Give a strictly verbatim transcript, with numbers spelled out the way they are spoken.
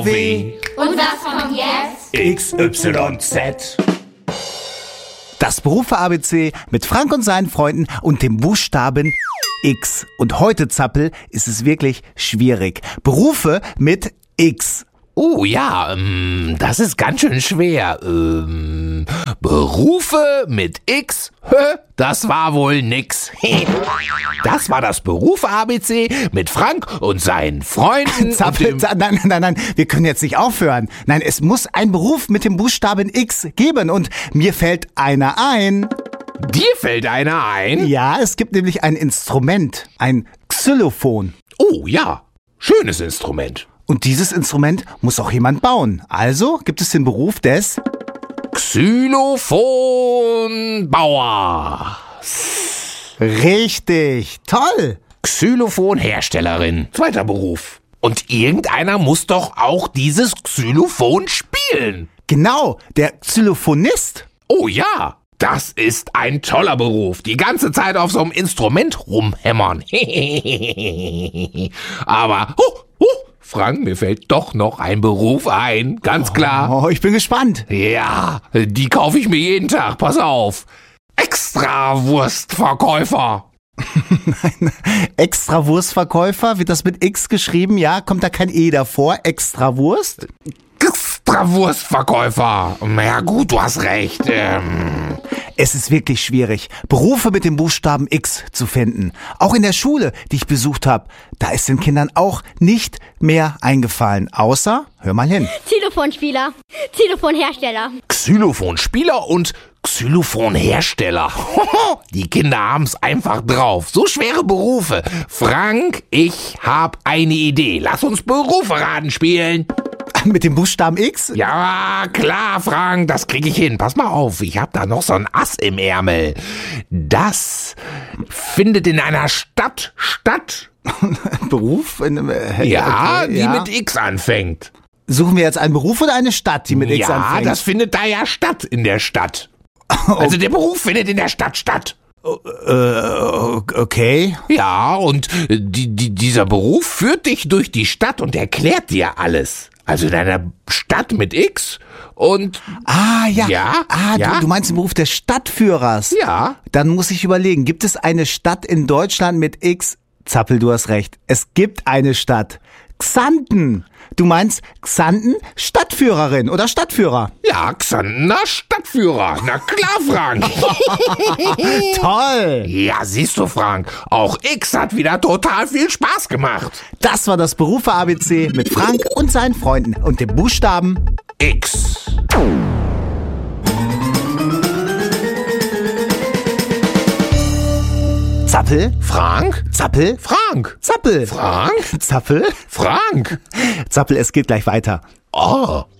W. Und was kommt jetzt? X, Y, Z. Das Berufe-A B C mit Frank und seinen Freunden und dem Buchstaben X. Und heute, Zappel, ist es wirklich schwierig. Berufe mit X. Oh ja, ähm, das ist ganz schön schwer. Ähm, Berufe mit X? Hä? Das war wohl nix. Das war das Berufe-A B C mit Frank und seinen Freunden. Zappel, und dem nein, nein, nein, wir können jetzt nicht aufhören. Nein, es muss einen Beruf mit dem Buchstaben X geben und mir fällt einer ein. Dir fällt einer ein? Ja, es gibt nämlich ein Instrument, ein Xylophon. Oh ja, schönes Instrument. Und dieses Instrument muss auch jemand bauen. Also gibt es den Beruf des Xylophonbauer. Richtig, toll. Xylophonherstellerin, zweiter Beruf. Und irgendeiner muss doch auch dieses Xylophon spielen. Genau, der Xylophonist. Oh ja, das ist ein toller Beruf. Die ganze Zeit auf so einem Instrument rumhämmern. Aber, oh, oh, Frank, mir fällt doch noch ein Beruf ein, ganz klar. Oh, ich bin gespannt. Ja, die kaufe ich mir jeden Tag, pass auf. Extrawurstverkäufer. Extrawurstverkäufer, wird das mit X geschrieben? Ja, kommt da kein E davor? Extrawurst? Extrawurstverkäufer. Ja gut, du hast recht. Ähm. Es ist wirklich schwierig, Berufe mit dem Buchstaben X zu finden. Auch in der Schule, die ich besucht habe, da ist den Kindern auch nicht mehr eingefallen. Außer, hör mal hin. Xylophonspieler, Xylophonhersteller. Xylophonspieler und Xylophonhersteller. Die Kinder haben's einfach drauf. So schwere Berufe. Frank, ich hab eine Idee. Lass uns Beruferaten spielen. Mit dem Buchstaben X? Ja, klar, Frank, das krieg ich hin. Pass mal auf, ich hab da noch so ein Ass im Ärmel. Das findet in einer Stadt statt. Beruf? In, äh, Ja, okay, die ja. mit X anfängt. Suchen wir jetzt einen Beruf oder eine Stadt, die mit X Ja, anfängt? das findet da ja statt in der Stadt. Also der Beruf findet in der Stadt statt. Äh, okay. Ja, und die, die, dieser Beruf führt dich durch die Stadt und erklärt dir alles. Also in einer Stadt mit X und... Ah, ja. Ja, Ah, ja. Du, du meinst den Beruf des Stadtführers. Ja. Dann muss ich überlegen, gibt es eine Stadt in Deutschland mit X? Zappel, du hast recht. Es gibt eine Stadt. Xanten. Du meinst Xanten, Stadtführerin oder Stadtführer. Ja, Xantener Stadtführer. Na klar, Frank. Toll. Ja, siehst du, Frank, auch X hat wieder total viel Spaß gemacht. Das war das Berufe-A B C mit Frank und seinen Freunden und dem Buchstaben X. Zappel, Frank? Zappel, Frank? Zappel, Frank? Zappel, Frank? Zappel, es geht gleich weiter. Oh.